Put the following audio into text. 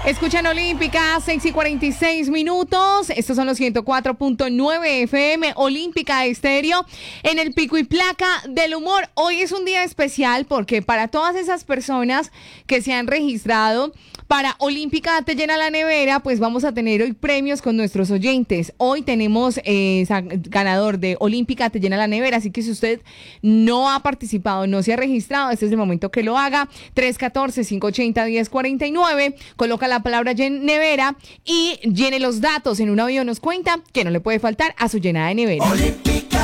Escuchan Olímpica, 6:46. Estos son los 104.9 FM, Olímpica Estéreo, en el pico y placa del humor. Hoy es un día especial porque para todas esas personas que se han registrado para Olímpica Te Llena la Nevera, pues vamos a tener hoy premios con nuestros oyentes. Hoy tenemos ganador de Olímpica Te Llena la Nevera, así que si usted no ha participado, no se ha registrado, este es el momento que lo haga. 314-580-1049, coloca la palabra nevera y llene los datos. En un audio nos cuenta que no le puede faltar a su llenada de nevera.